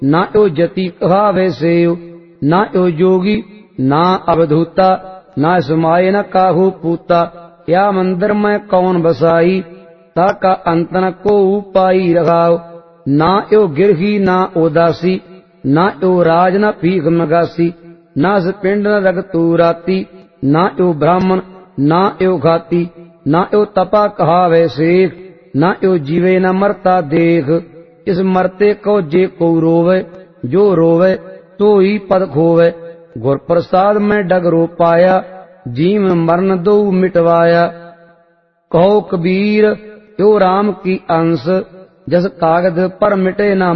ना यो जति कहावे सेव, ना यो जोगी ना अवधूता, ना समाये न काहू पूता। या मंदिर में कौन बसाई, ताका अंत न को पाई रखाओ। ना यो गिरही ना उदासी, ना यो राज न भीख मगासी, ना पिंड न रग तू राती, ना यो ब्राह्मण ना यो घाती, ना यो तपा कहावे शेख, ना यो जीवे न मरता देख। इस मरते को जे को रोवे, जो रोवे तो ही पद खोवे। गुर प्रसाद में डग रो पाया, जीव मरण दो मिटवाया। कहो कबीर यो राम की अंश, जस कागज पर मिटे न